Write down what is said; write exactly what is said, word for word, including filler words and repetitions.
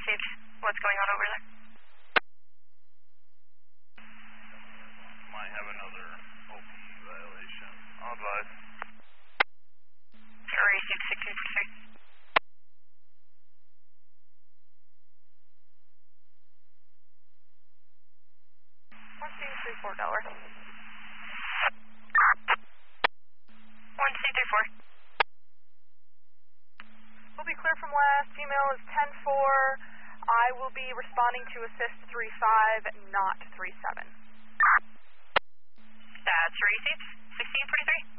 received. What's going on over there? Might have another O P violation. I'll advise. Received sixteen forty-three. one C three four Delaware. one C three four. We'll be clear from west. Email is ten four. I will be responding to assist three five, not three seven. That's received sixteen forty-three.